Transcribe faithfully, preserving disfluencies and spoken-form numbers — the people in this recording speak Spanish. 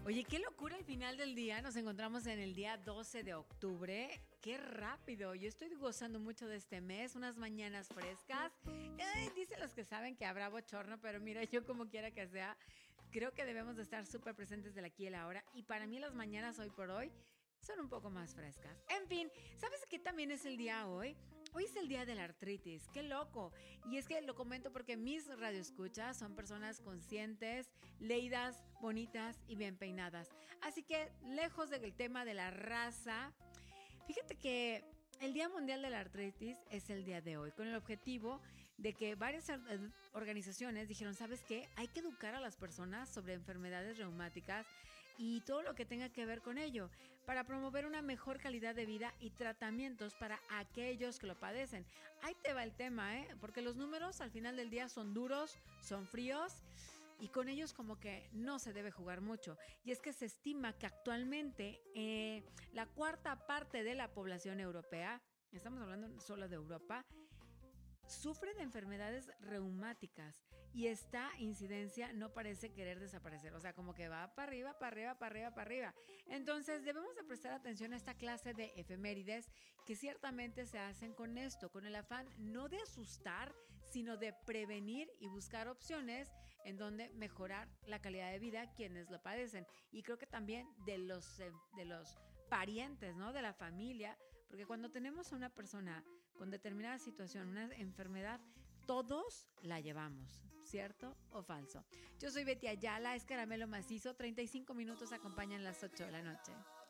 Oye, qué locura al final del día. Nos encontramos en el día doce de octubre. Qué rápido. Yo estoy gozando mucho de este mes. Unas mañanas frescas. Ay, dicen los que saben que habrá bochorno, pero mira, yo como quiera que sea, creo que debemos de estar súper presentes del aquí y el ahora. Y para mí las mañanas hoy por hoy son un poco más frescas. En fin, ¿sabes qué también es el día hoy? Hoy es el día de la artritis, qué loco. Y es que lo comento porque mis radioescuchas son personas conscientes, leídas, bonitas y bien peinadas. Así que, lejos del tema de la raza, fíjate que el Día Mundial de la Artritis es el día de hoy, con el objetivo de que varias organizaciones dijeron, ¿sabes qué? Hay que educar a las personas sobre enfermedades reumáticas y todo lo que tenga que ver con ello, para promover una mejor calidad de vida y tratamientos para aquellos que lo padecen. Ahí te va el tema, ¿eh? Porque los números al final del día son duros, son fríos, y con ellos como que no se debe jugar mucho. Y es que se estima que actualmente eh, la cuarta parte de la población europea, estamos hablando solo de Europa, sufre de enfermedades reumáticas y esta incidencia no parece querer desaparecer, o sea, como que va para arriba, para arriba, para arriba, para arriba. Entonces debemos de prestar atención a esta clase de efemérides que ciertamente se hacen con esto, con el afán no de asustar, sino de prevenir y buscar opciones en donde mejorar la calidad de vida a quienes lo padecen. Y creo que también de los, de los parientes, ¿no? De la familia, porque cuando tenemos a una persona con determinada situación, una enfermedad, todos la llevamos, ¿cierto o falso? Yo soy Betty Ayala, es Caramelo Macizo, treinta y cinco minutos acompañan las ocho de la noche.